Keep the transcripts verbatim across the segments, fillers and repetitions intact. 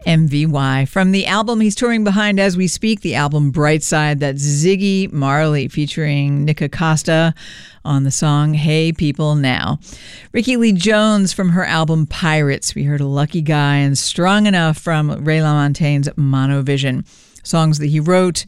M V Y. From the album he's touring behind as we speak, the album Bright Side, that's Ziggy Marley featuring Nick Acosta on the song Hey People Now. Ricky Lee Jones from her album Pirates. We heard a Lucky Guy and Strong Enough from Ray LaMontagne's Monovision. Songs that he wrote,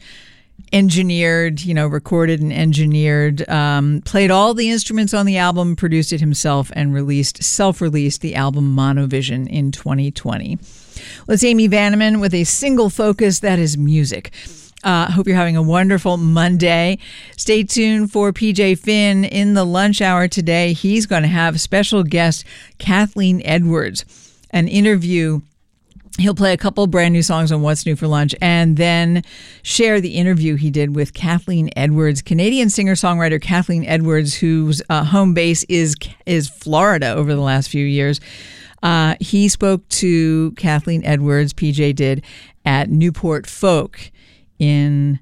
engineered, you know, recorded and engineered, um, played all the instruments on the album, produced it himself, and released, self-released the album Monovision in twenty twenty. Well, it's Amy Vanneman with a single focus, that is music. I uh, hope you're having a wonderful Monday. Stay tuned for P J Finn in the lunch hour today. He's going to have special guest Kathleen Edwards, an interview. He'll play a couple brand new songs on What's New for Lunch and then share the interview he did with Kathleen Edwards, Canadian singer-songwriter Kathleen Edwards, whose uh, home base is is Florida over the last few years. Uh, he spoke to Kathleen Edwards, P J did, at Newport Folk in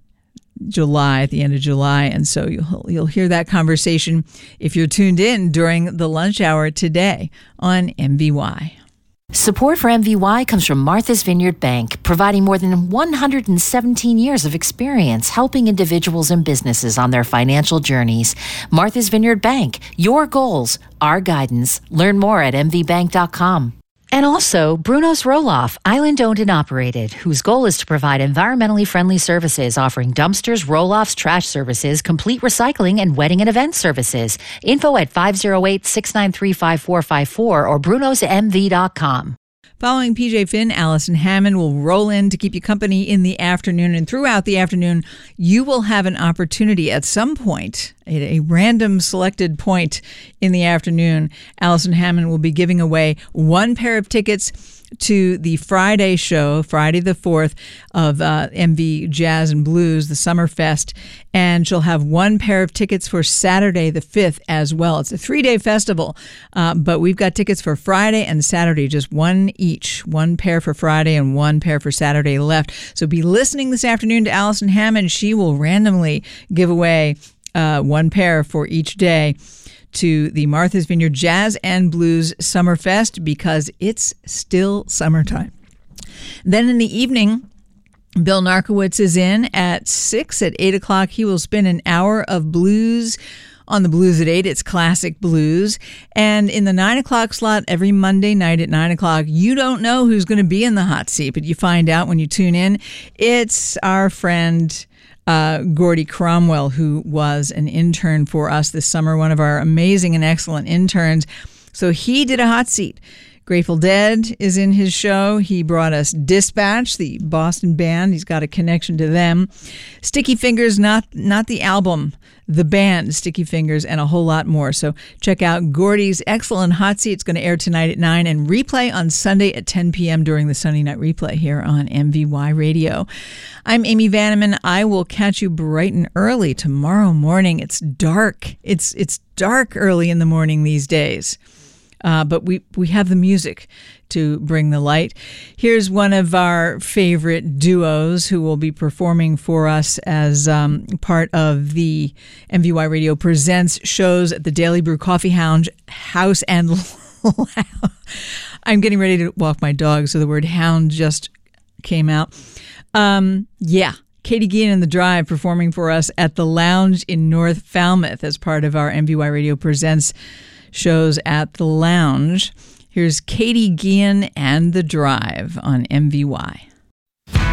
July, at the end of July. And so you'll, you'll hear that conversation if you're tuned in during the lunch hour today on M V Y. Support for M V Y comes from Martha's Vineyard Bank, providing more than one hundred seventeen years of experience helping individuals and businesses on their financial journeys. Martha's Vineyard Bank, your goals, our guidance. Learn more at m v bank dot com. And also, Bruno's Roll-Off, island-owned and operated, whose goal is to provide environmentally friendly services, offering dumpsters, roll-offs, trash services, complete recycling, and wedding and event services. Info at five oh eight, six nine three, five four five four or brunos m v dot com. Following P J Finn, Allison Hammond will roll in to keep you company in the afternoon. And throughout the afternoon, you will have an opportunity at some point, at a random selected point in the afternoon, Allison Hammond will be giving away one pair of tickets to the Friday show, Friday the fourth, of uh, M V Jazz and Blues, the Summer Fest. And she'll have one pair of tickets for Saturday the fifth as well. It's a three-day festival, uh, but we've got tickets for Friday and Saturday, just one each. One pair for Friday and one pair for Saturday left. So be listening this afternoon to Allison Hammond. She will randomly give away uh, one pair for each day to the Martha's Vineyard Jazz and Blues Summerfest, because it's still summertime. Then in the evening, Bill Narkowitz is in at six. At eight o'clock, he will spin an hour of blues on the Blues at eight. It's classic blues. And in the nine o'clock slot, every Monday night at nine o'clock, you don't know who's going to be in the hot seat, but you find out when you tune in. It's our friend Uh, Gordy Cromwell, who was an intern for us this summer, one of our amazing and excellent interns. So he did a hot seat. Grateful Dead is in his show. He brought us Dispatch, the Boston band. He's got a connection to them. Sticky Fingers, not not the album, the band Sticky Fingers, and a whole lot more. So check out Gordy's excellent hot seat. It's going to air tonight at nine and replay on Sunday at ten p.m. during the Sunday Night Replay here on M V Y Radio. I'm Amy Vanneman. I will catch you bright and early tomorrow morning. It's dark. It's it's dark early in the morning these days. Uh, but we, we have the music to bring the light. Here's one of our favorite duos who will be performing for us as um, part of the M V Y Radio Presents shows at the Daily Brew Coffee Hound House and I'm getting ready to walk my dog, so the word hound just came out. Um, yeah. Katie Gein and The Drive performing for us at the Lounge in North Falmouth as part of our M V Y Radio Presents shows at the Lounge. Here's Katie Gein and The Drive on M V Y.